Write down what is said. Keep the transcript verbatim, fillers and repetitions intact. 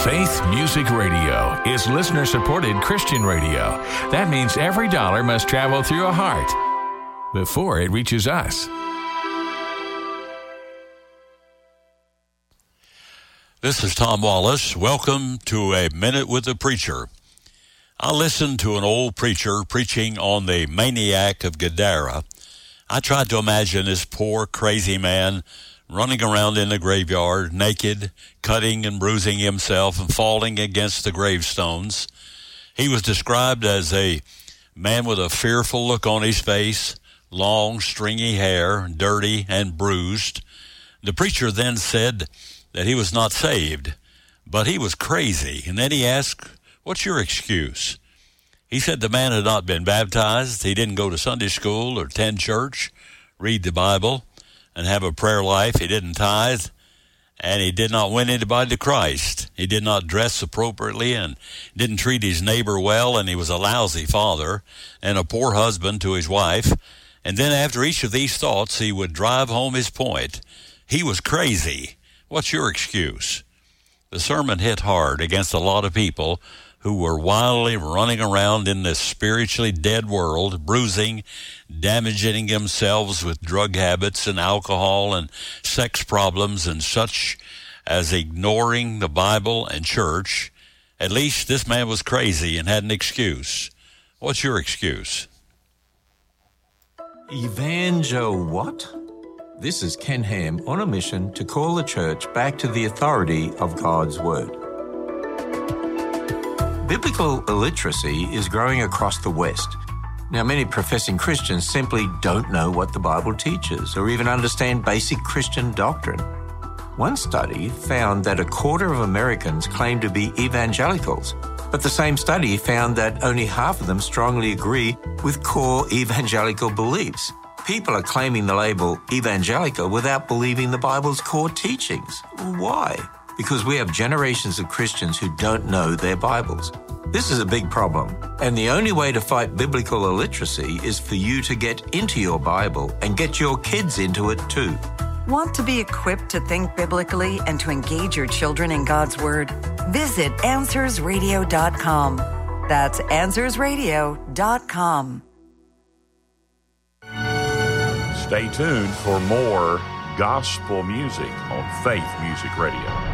Faith Music Radio is listener-supported Christian radio. That means every dollar must travel through a heart before it reaches us. This is Tom Wallace. Welcome to A Minute with the Preacher. I listened to an old preacher preaching on the maniac of Gadara. I tried to imagine this poor, crazy man running around in the graveyard, naked, cutting and bruising himself and falling against the gravestones. He was described as a man with a fearful look on his face, long, stringy hair, dirty and bruised. The preacher then said that he was not saved, but he was crazy. And then he asked, "What's your excuse?" He said the man had not been baptized. He didn't go to Sunday school or attend church, read the Bible, and have a prayer life. He didn't tithe, and he did not win anybody to Christ. He did not dress appropriately and didn't treat his neighbor well, and he was a lousy father and a poor husband to his wife. And then after each of these thoughts, he would drive home his point. He was crazy. What's your excuse? The sermon hit hard against a lot of people who were wildly running around in this spiritually dead world, bruising, damaging themselves with drug habits and alcohol and sex problems and such as ignoring the Bible and church. At least this man was crazy and had an excuse. What's your excuse? Evangel what? This is Ken Ham on a mission to call the church back to the authority of God's Word. Biblical illiteracy is growing across the West. Now, many professing Christians simply don't know what the Bible teaches or even understand basic Christian doctrine. One study found that a quarter of Americans claim to be evangelicals, but the same study found that only half of them strongly agree with core evangelical beliefs. People are claiming the label evangelical without believing the Bible's core teachings. Why? Because we have generations of Christians who don't know their Bibles. This is a big problem, and the only way to fight biblical illiteracy is for you to get into your Bible and get your kids into it too. Want to be equipped to think biblically and to engage your children in God's Word? Visit answers radio dot com. That's answers radio dot com. Stay tuned for more gospel music on Faith Music Radio.